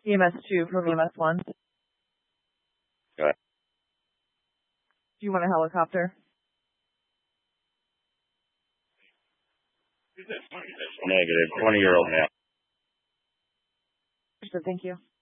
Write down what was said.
EMS 2 from EMS 1. Go ahead. Do you want a helicopter? Negative. 20-year-old male. Thank you.